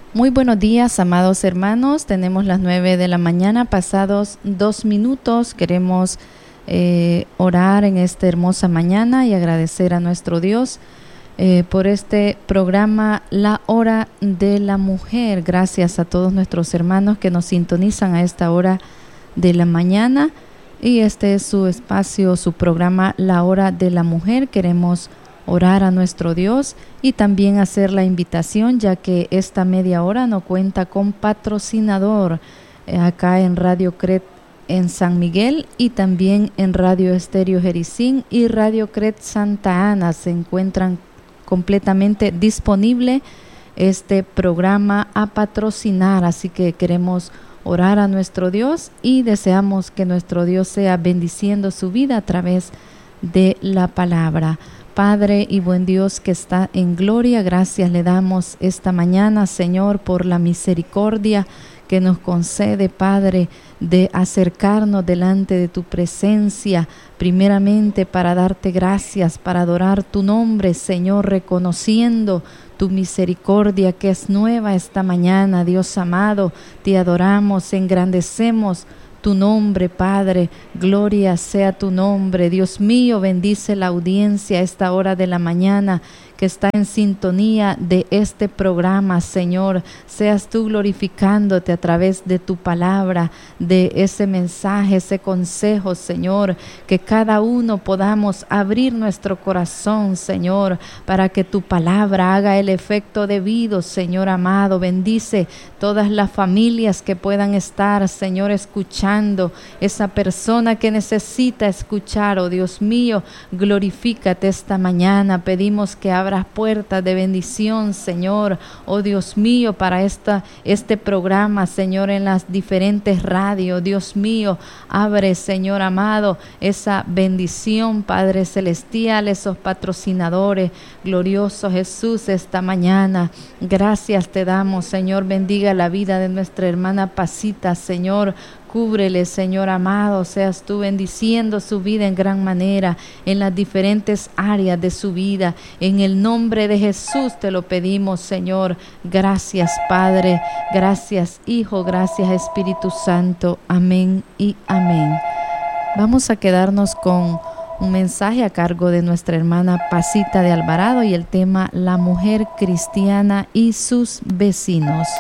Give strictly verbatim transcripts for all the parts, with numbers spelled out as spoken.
Muy buenos días, amados hermanos. Tenemos las nueve de la mañana, pasados dos minutos. Queremos eh, orar en esta hermosa mañana y agradecer a nuestro Dios eh, por este programa La Hora de la Mujer. Gracias a todos nuestros hermanos que nos sintonizan a esta hora de la mañana. Y este es su espacio, su programa La Hora de la Mujer. Queremos orar a nuestro Dios y también hacer la invitación, ya que esta media hora no cuenta con patrocinador eh, acá en Radio Cret en San Miguel y también en Radio Estéreo Jericín y Radio Cret Santa Ana. Se encuentran completamente disponible este programa a patrocinar, así que queremos orar a nuestro Dios y deseamos que nuestro Dios sea bendiciendo su vida a través de la palabra. Padre y buen Dios que está en gloria, gracias le damos esta mañana, Señor, por la misericordia que nos concede, Padre, de acercarnos delante de tu presencia, primeramente para darte gracias, para adorar tu nombre, Señor, reconociendo tu misericordia que es nueva esta mañana. Dios amado, te adoramos, engrandecemos tu nombre, Padre, gloria sea tu nombre. Dios mío, bendice la audiencia a esta hora de la mañana que está en sintonía de este programa, Señor. Seas tú glorificándote a través de tu palabra, de ese mensaje, ese consejo, Señor, que cada uno podamos abrir nuestro corazón, Señor, para que tu palabra haga el efecto debido, Señor amado. Bendice todas las familias que puedan estar, Señor, escuchando, esa persona que necesita escuchar, oh Dios mío, glorifícate esta mañana. Pedimos que abras puertas de bendición, Señor, oh Dios mío, para esta, este programa, Señor, en las diferentes radios. Dios mío, abre, Señor amado, esa bendición, Padre celestial, esos patrocinadores, glorioso Jesús, esta mañana. Gracias te damos, Señor, bendiga la vida de nuestra hermana Pasita, Señor. Cúbrele, Señor amado, seas tú bendiciendo su vida en gran manera, en las diferentes áreas de su vida. En el nombre de Jesús te lo pedimos, Señor. Gracias, Padre. Gracias, Hijo. Gracias, Espíritu Santo. Amén y amén. Vamos a quedarnos con un mensaje a cargo de nuestra hermana Pasita de Alvarado y el tema La mujer cristiana y sus vecinos.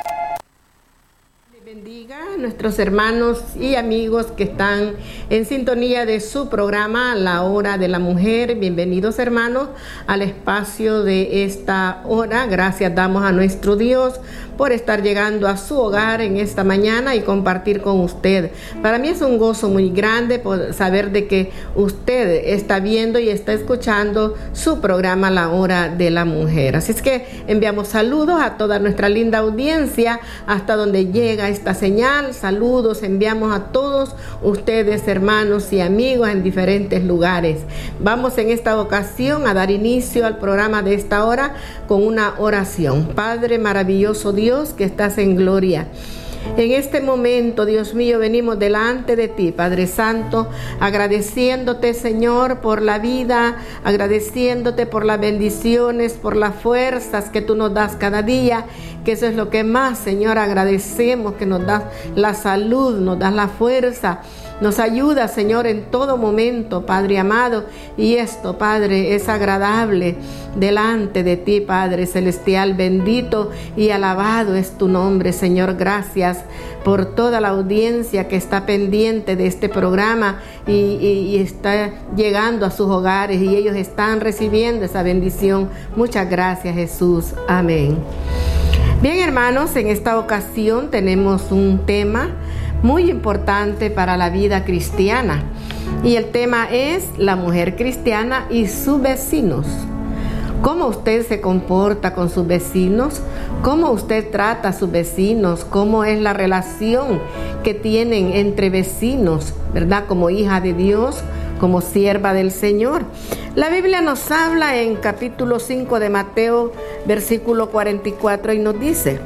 Bendiga a nuestros hermanos y amigos que están en sintonía de su programa La Hora de la Mujer. Bienvenidos, hermanos, al espacio de esta hora. Gracias damos a nuestro Dios por estar llegando a su hogar en esta mañana y compartir con usted. Para mí es un gozo muy grande por saber de que usted está viendo y está escuchando su programa La Hora de la Mujer. Así es que enviamos saludos a toda nuestra linda audiencia hasta donde llega esta señal. Saludos enviamos a todos ustedes, hermanos y amigos en diferentes lugares. Vamos en esta ocasión a dar inicio al programa de esta hora con una oración. Padre maravilloso Dios, Dios que estás en gloria, en este momento, Dios mío, venimos delante de ti, Padre Santo, agradeciéndote, Señor, por la vida, agradeciéndote por las bendiciones, por las fuerzas que tú nos das cada día, que eso es lo que más, Señor, agradecemos, que nos das la salud, nos das la fuerza. Nos ayuda, Señor, en todo momento, Padre amado, y esto, Padre, es agradable delante de ti, Padre celestial. Bendito y alabado es tu nombre, Señor. Gracias por toda la audiencia que está pendiente de este programa y, y, y está llegando a sus hogares y ellos están recibiendo esa bendición. Muchas gracias, Jesús. Amén. Bien, hermanos, en esta ocasión tenemos un tema muy importante para la vida cristiana y el tema es la mujer cristiana y sus vecinos. ¿Cómo usted se comporta con sus vecinos? ¿Cómo usted trata a sus vecinos? ¿Cómo es la relación que tienen entre vecinos, verdad? Como hija de Dios, como sierva del Señor. La Biblia nos habla en capítulo cinco de Mateo, versículo cuarenta y cuatro, y nos dice: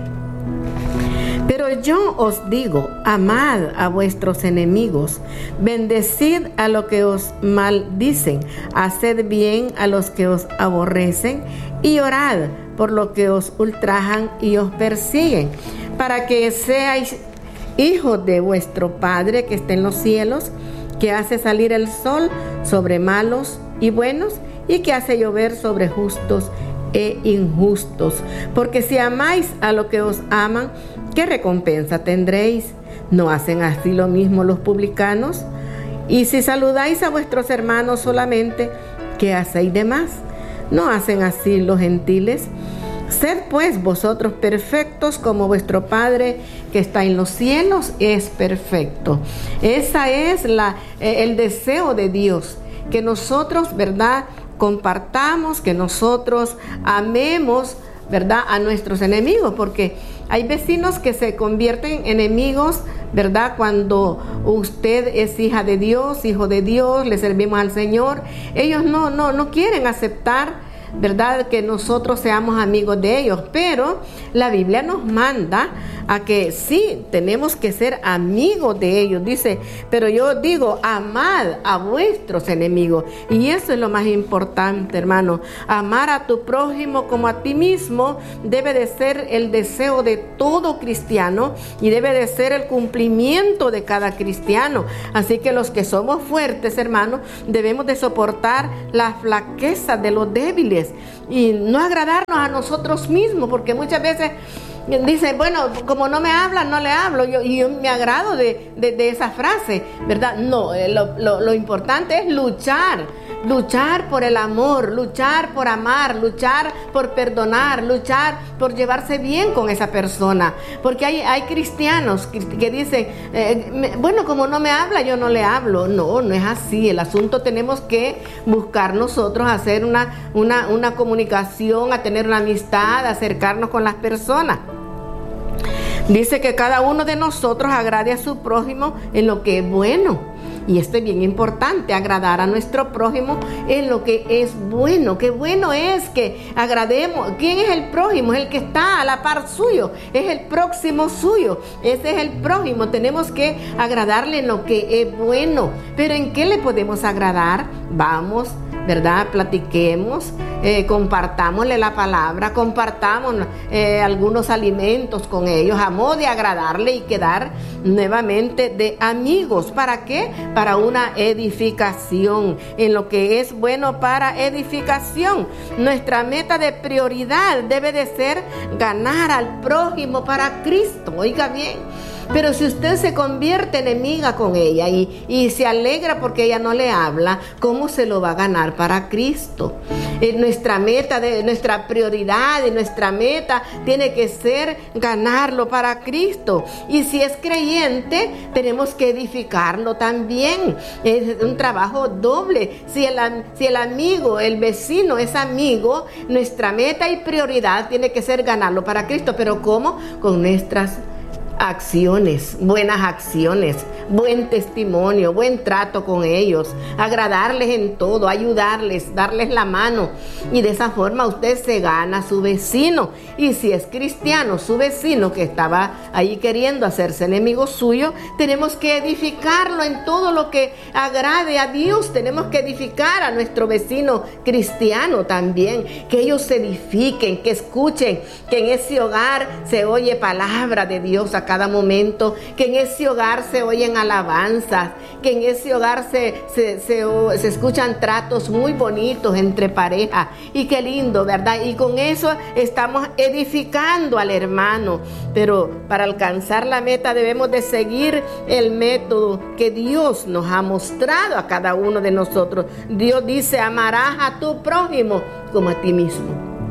pero yo os digo, amad a vuestros enemigos, bendecid a los que os maldicen, haced bien a los que os aborrecen y orad por lo que os ultrajan y os persiguen, para que seáis hijos de vuestro Padre que está en los cielos, que hace salir el sol sobre malos y buenos, y que hace llover sobre justos e injustos. Porque si amáis a los que os aman, ¿qué recompensa tendréis? ¿No hacen así lo mismo los publicanos? Y si saludáis a vuestros hermanos solamente, ¿qué hacéis de más? ¿No hacen así los gentiles? Sed pues vosotros perfectos como vuestro Padre que está en los cielos es perfecto. Esa es la, eh, el deseo de Dios, que nosotros, ¿verdad?, compartamos, que nosotros amemos, ¿verdad?, a nuestros enemigos, porque hay vecinos que se convierten en enemigos, ¿verdad?, cuando usted es hija de Dios, hijo de Dios, le servimos al Señor. Ellos no, no, no quieren aceptar, ¿verdad?, que nosotros seamos amigos de ellos, pero la Biblia nos manda a que sí, tenemos que ser amigos de ellos. Dice, pero yo digo, amad a vuestros enemigos, y eso es lo más importante, hermano. Amar a tu prójimo como a ti mismo debe de ser el deseo de todo cristiano y debe de ser el cumplimiento de cada cristiano. Así que los que somos fuertes, hermano, debemos de soportar la flaqueza de los débiles y no agradarnos a nosotros mismos, porque muchas veces dicen, bueno, como no me hablan, no le hablo. Yo, y yo me agrado de, de, de esa frase, ¿verdad? No, lo, lo, lo importante es luchar, luchar por el amor, luchar por amar, luchar por perdonar, luchar por llevarse bien con esa persona. Porque hay, hay cristianos que, que dicen, eh, me, bueno, como no me habla, yo no le hablo. No, no es así. El asunto tenemos que buscar nosotros, hacer una, una, una comunicación, a tener una amistad, acercarnos con las personas. Dice que cada uno de nosotros agrade a su prójimo en lo que es bueno. Y esto es bien importante, agradar a nuestro prójimo en lo que es bueno. Qué bueno es que agrademos. ¿Quién es el prójimo? Es el que está a la par suyo, es el próximo suyo. Ese es el prójimo. Tenemos que agradarle en lo que es bueno. Pero ¿en qué le podemos agradar? Vamos, ¿verdad? Platiquemos, eh, compartámosle la palabra, compartamos eh, algunos alimentos con ellos, a modo de agradarle y quedar nuevamente de amigos. ¿Para qué? Para una edificación, en lo que es bueno para edificación. Nuestra meta de prioridad debe de ser ganar al prójimo para Cristo. Oiga bien. Pero si usted se convierte enemiga con ella y, y se alegra porque ella no le habla, ¿cómo se lo va a ganar para Cristo? Eh, nuestra meta, de, nuestra prioridad y nuestra meta tiene que ser ganarlo para Cristo. Y si es creyente, tenemos que edificarlo también. Es un trabajo doble. Si el, si el amigo, el vecino es amigo, nuestra meta y prioridad tiene que ser ganarlo para Cristo. ¿Pero cómo? Con nuestras acciones, buenas acciones, buen testimonio, buen trato con ellos, agradarles en todo, ayudarles, darles la mano, y de esa forma usted se gana a su vecino. Y si es cristiano, su vecino que estaba ahí queriendo hacerse enemigo suyo, tenemos que edificarlo en todo lo que agrade a Dios. Tenemos que edificar a nuestro vecino cristiano también, que ellos se edifiquen, que escuchen, que en ese hogar se oye palabra de Dios a cada momento, que en ese hogar se oyen alabanzas, que en ese hogar se, se, se, se escuchan tratos muy bonitos entre pareja, y qué lindo, ¿verdad? Y con eso estamos edificando al hermano. Pero para alcanzar la meta debemos de seguir el método que Dios nos ha mostrado a cada uno de nosotros. Dios dice, amarás a tu prójimo como a ti mismo.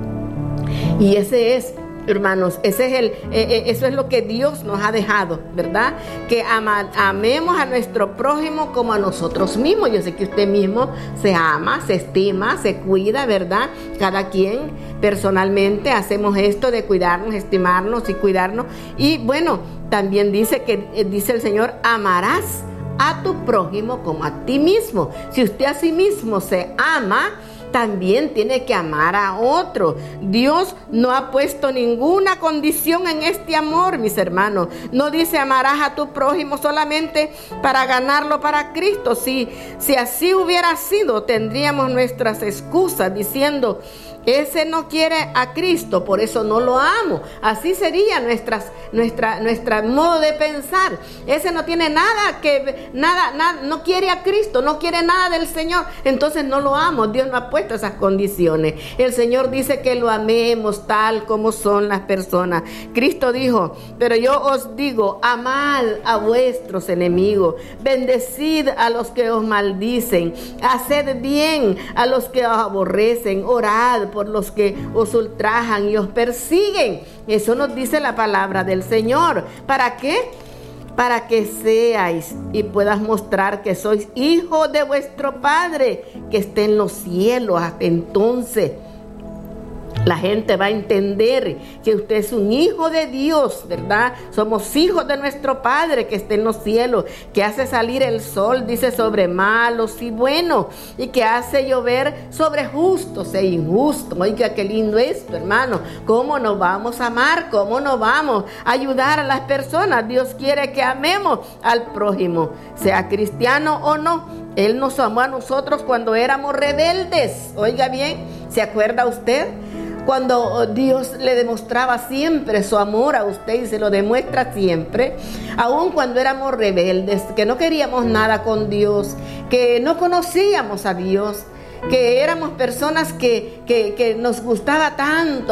Y ese es, hermanos, ese es el, eh, eso es lo que Dios nos ha dejado, ¿verdad? Que ama, amemos a nuestro prójimo como a nosotros mismos. Yo sé que usted mismo se ama, se estima, se cuida, ¿verdad? Cada quien personalmente hacemos esto de cuidarnos, estimarnos y cuidarnos. Y bueno, también dice que eh, dice el Señor, amarás a tu prójimo como a ti mismo. Si usted a sí mismo se ama, también tiene que amar a otro. Dios no ha puesto ninguna condición en este amor, mis hermanos. No dice amarás a tu prójimo solamente para ganarlo para Cristo. Si, si así hubiera sido, tendríamos nuestras excusas diciendo ese no quiere a Cristo, por eso no lo amo. Así sería nuestras, nuestra, nuestra modo de pensar. Ese no tiene nada que, nada, nada, no quiere a Cristo, no quiere nada del Señor, entonces no lo amo. Dios no ha puesto esas condiciones. El Señor dice que lo amemos tal como son las personas. Cristo dijo, pero yo os digo, amad a vuestros enemigos, bendecid a los que os maldicen, haced bien a los que os aborrecen, orad por los que os ultrajan y os persiguen. Eso nos dice la palabra del Señor. ¿Para qué? Para que seáis y puedas mostrar que sois hijos de vuestro Padre que está en los cielos. Hasta entonces la gente va a entender que usted es un hijo de Dios, ¿verdad? Somos hijos de nuestro Padre que está en los cielos, que hace salir el sol, dice, sobre malos y buenos, y que hace llover sobre justos e injustos. Oiga, qué lindo esto, hermano. ¿Cómo nos vamos a amar? ¿Cómo nos vamos a ayudar a las personas? Dios quiere que amemos al prójimo, sea cristiano o no. Él nos amó a nosotros cuando éramos rebeldes. Oiga bien, ¿se acuerda usted? Cuando Dios le demostraba siempre su amor a usted y se lo demuestra siempre, aun cuando éramos rebeldes, que no queríamos nada con Dios, que no conocíamos a Dios, que éramos personas que, que, que nos gustaba tanto